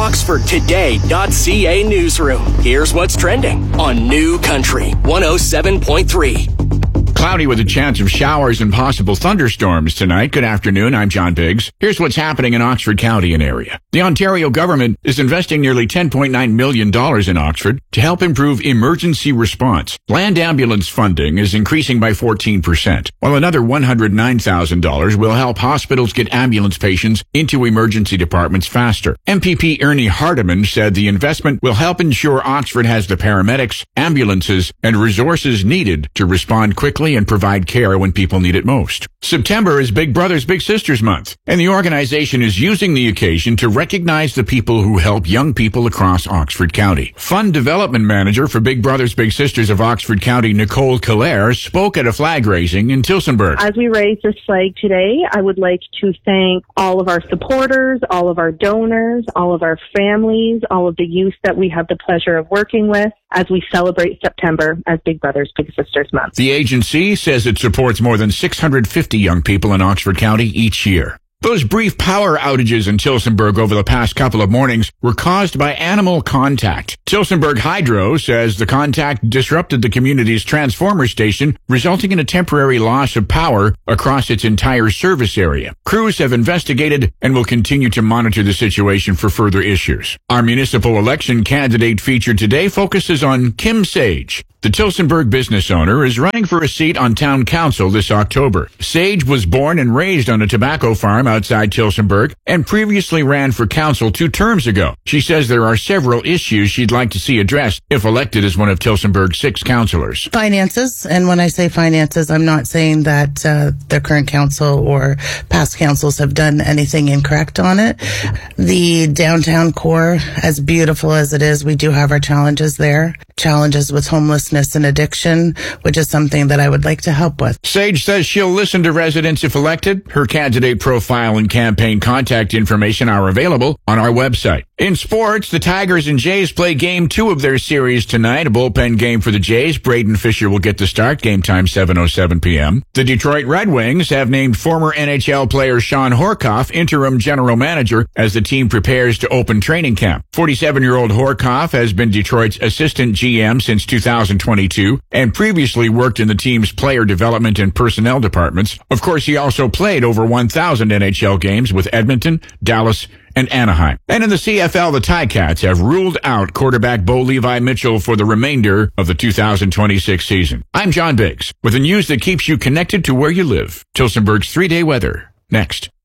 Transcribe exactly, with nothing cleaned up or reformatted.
Oxford Today dot C A newsroom. Here's what's trending on New Country one oh seven point three. Cloudy with a chance of showers and possible thunderstorms tonight. Good afternoon. I'm John Biggs. Here's what's happening in Oxford County and area. The Ontario government is investing nearly ten point nine million dollars in Oxford to help improve emergency response. Land ambulance funding is increasing by fourteen percent, while another one hundred nine thousand dollars will help hospitals get ambulance patients into emergency departments faster. M P P Ernie Hardeman said the investment will help ensure Oxford has the paramedics, ambulances, and resources needed to respond quickly and provide care when people need it most. September is Big Brothers Big Sisters Month, and the organization is using the occasion to recognize the people who help young people across Oxford County. Fund Development Manager for Big Brothers Big Sisters of Oxford County, Nicole Killaire, spoke at a flag raising in Tillsonburg. As we raise this flag today, I would like to thank all of our supporters, all of our donors, all of our families, all of the youth that we have the pleasure of working with as we celebrate September as Big Brothers Big Sisters Month. The agency says it supports more than six hundred fifty young people in Oxford County each year. Those brief power outages in Tillsonburg over the past couple of mornings were caused by animal contact. Tillsonburg Hydro says the contact disrupted the community's transformer station, resulting in a temporary loss of power across its entire service area. Crews have investigated and will continue to monitor the situation for further issues. Our municipal election candidate featured today focuses on Kim Sage. The Tillsonburg business owner is running for a seat on town council this October. Sage was born and raised on a tobacco farm outside Tillsonburg and previously ran for council two terms ago. She says there are several issues she'd like to see addressed if elected as one of Tillsonburg's six councilors. Finances, and when I say finances, I'm not saying that uh, the current council or past councils have done anything incorrect on it. The downtown core, as beautiful as it is, we do have our challenges there. Challenges with homelessness and addiction, which is something that I would like to help with. Sage says she'll listen to residents if elected. Her candidate profile and campaign contact information are available on our website. In sports, the Tigers and Jays play game two of their series tonight, a bullpen game for the Jays. Braden Fisher will get the start, game time seven oh seven p.m. The Detroit Red Wings have named former N H L player Sean Horkoff interim general manager as the team prepares to open training camp. forty-seven-year-old Horkoff has been Detroit's assistant G M since two thousand twenty-two and previously worked in the team's player development and personnel departments. Of course, he also played over one thousand N H L games with Edmonton, Dallas, and Anaheim. And in the C F L, the Ticats have ruled out quarterback Bo Levi Mitchell for the remainder of the two thousand twenty-six season. I'm John Biggs with the news that keeps you connected to where you live. Tillsonburg's three-day weather. Next.